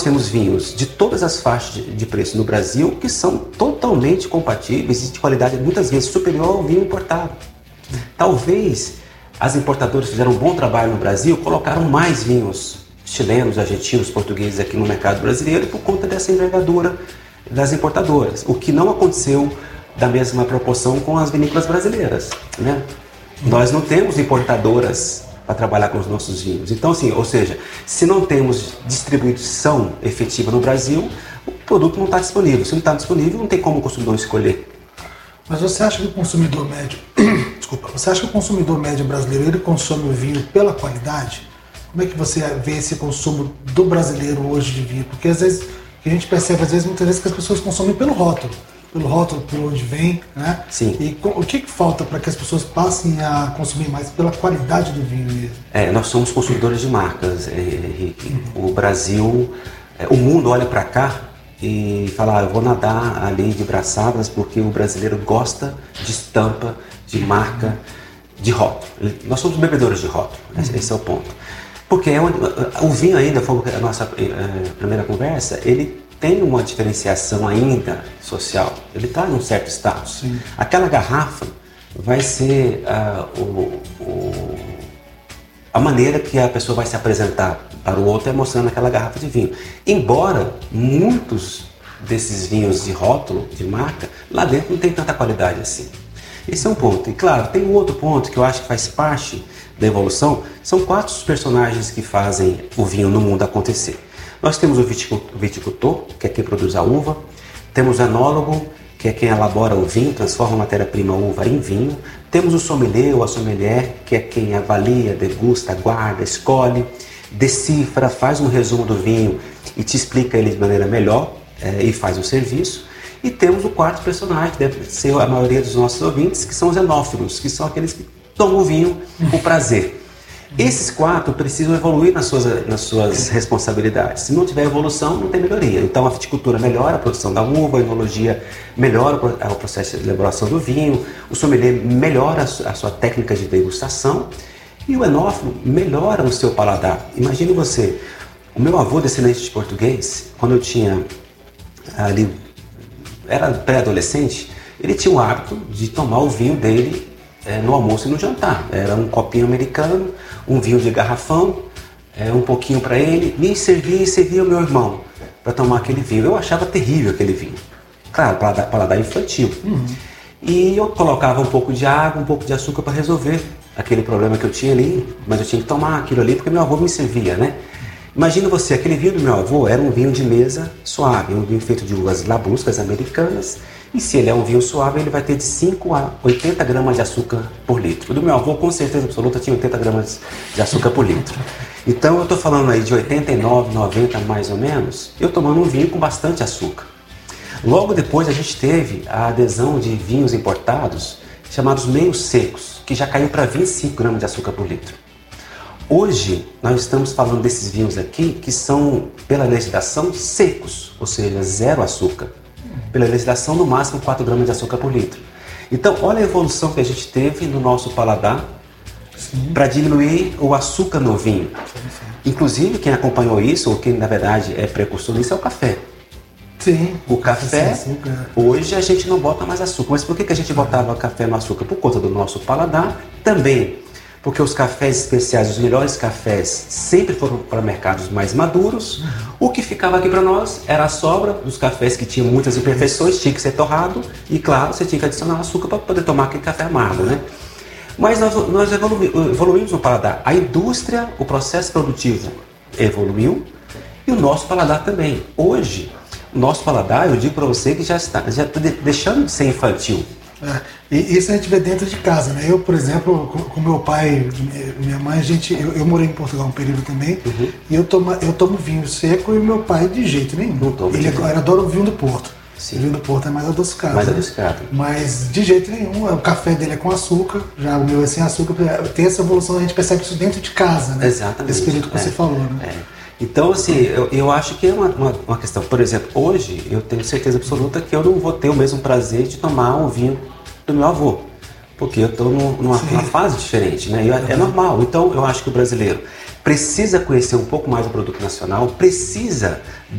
temos vinhos de todas as faixas de preço no Brasil que são totalmente compatíveis e de qualidade muitas vezes superior ao vinho importado. Talvez as importadoras fizeram um bom trabalho no Brasil, colocaram mais vinhos chilenos, argentinos, portugueses aqui no mercado brasileiro por conta dessa envergadura das importadoras, o que não aconteceu da mesma proporção com as vinícolas brasileiras, né? Nós não temos importadoras para trabalhar com os nossos vinhos. Então, assim, ou seja, se não temos distribuição efetiva no Brasil, o produto não está disponível. Se não está disponível, não tem como o consumidor escolher. Mas você acha que o consumidor médio, desculpa, você acha que o consumidor médio brasileiro, ele consome o vinho pela qualidade? Como é que você vê esse consumo do brasileiro hoje de vinho? Porque às vezes, a gente percebe muitas vezes que as pessoas consomem pelo rótulo, por onde vem, né? Sim. E o que falta para que as pessoas passem a consumir mais pela qualidade do vinho mesmo? Nós somos consumidores de marcas, Henrique. O Brasil, o mundo olha para cá e fala, eu vou nadar ali de braçadas porque o brasileiro gosta de estampa, de marca, de rótulo. Nós somos bebedores de rótulo, esse é o ponto. Porque o vinho ainda, foi a nossa primeira conversa, ele tem uma diferenciação ainda social, ele está em um certo status. Sim. Aquela garrafa vai ser a maneira que a pessoa vai se apresentar para o outro é mostrando aquela garrafa de vinho. Embora muitos desses vinhos de rótulo, de marca, lá dentro não tem tanta qualidade assim. Esse é um ponto. E claro, tem um outro ponto que eu acho que faz parte da evolução, são 4 os personagens que fazem o vinho no mundo acontecer. Nós temos o viticultor, que é quem produz a uva, temos o enólogo, que é quem elabora o vinho, transforma a matéria-prima uva em vinho, temos o sommelier ou a sommelier, que é quem avalia, degusta, guarda, escolhe, decifra, faz um resumo do vinho e te explica ele de maneira melhor e faz o serviço. E temos o 4º personagem, que deve ser a maioria dos nossos ouvintes, que são os enófilos, que são aqueles que tomam o vinho por prazer. Esses 4 precisam evoluir nas suas responsabilidades. Se não tiver evolução, não tem melhoria. Então a viticultura melhora a produção da uva, a enologia melhora o processo de elaboração do vinho, o sommelier melhora a sua técnica de degustação e o enófilo melhora o seu paladar. Imagine você, o meu avô descendente de português, quando eu tinha ali, era pré-adolescente, ele tinha o hábito de tomar o vinho dele no almoço e no jantar. Era um copinho americano, um vinho de garrafão, um pouquinho para ele, me servia e servia o meu irmão para tomar aquele vinho. Eu achava terrível aquele vinho. Claro, paladar infantil. E eu colocava um pouco de água, um pouco de açúcar para resolver aquele problema que eu tinha ali, mas eu tinha que tomar aquilo ali porque meu avô me servia, né? Imagina você, aquele vinho do meu avô era um vinho de mesa suave, um vinho feito de uvas labruscas americanas, e se ele é um vinho suave, ele vai ter de 5 a 80 gramas de açúcar por litro. O do meu avô, com certeza absoluta, tinha 80 gramas de açúcar por litro. Então eu estou falando aí de 89, 90 mais ou menos, eu tomando um vinho com bastante açúcar. Logo depois a gente teve a adesão de vinhos importados, chamados meio secos, que já caiu para 25 gramas de açúcar por litro. Hoje, nós estamos falando desses vinhos aqui que são, pela legislação, secos, ou seja, 0 açúcar. Pela legislação, no máximo 4 gramas de açúcar por litro. Então, olha a evolução que a gente teve no nosso paladar para diminuir o açúcar no vinho. Inclusive, quem acompanhou isso, ou quem na verdade é precursor nisso, é o café. Sim. O café, hoje a gente não bota mais açúcar. Mas por que a gente botava café no açúcar? Por conta do nosso paladar, também porque os cafés especiais, os melhores cafés, sempre foram para mercados mais maduros. O que ficava aqui para nós era a sobra dos cafés que tinham muitas imperfeições, tinha que ser torrado e, claro, você tinha que adicionar açúcar para poder tomar aquele café amargo, né? Mas nós evoluímos no paladar. A indústria, o processo produtivo evoluiu e o nosso paladar também. Hoje, o nosso paladar, eu digo para você que já está deixando de ser infantil. E isso a gente vê dentro de casa, né? Eu, por exemplo, com meu pai e minha mãe, eu morei em Portugal um período também, e eu tomo vinho seco e meu pai de jeito nenhum. Ele adora o vinho do Porto. Sim. O vinho do Porto é mais adocicado. Mais adocicado. Mas de jeito nenhum, o café dele é com açúcar, já o meu é sem açúcar. Tem essa evolução, a gente percebe isso dentro de casa, né? Exatamente. Esse período que você falou, né? Então, assim, eu acho que é uma questão. Por exemplo, hoje eu tenho certeza absoluta que eu não vou ter o mesmo prazer de tomar um vinho do meu avô, porque eu estou numa fase diferente, né? É normal. Então, eu acho que o brasileiro precisa conhecer um pouco mais o produto nacional, precisa